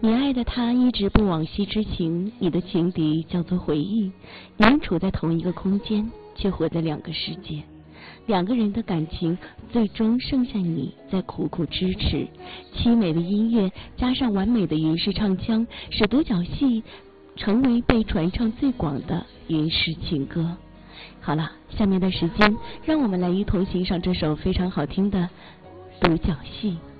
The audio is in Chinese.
你爱的他一直不往昔之情，你的情敌叫做回忆。你们处在同一个空间，却活在两个世界。两个人的感情最终剩下你在苦苦支持。凄美的音乐加上完美的云式唱腔，使独角戏成为被传唱最广的云式情歌。好了，下面的时间让我们来一同欣赏这首非常好听的独角戏。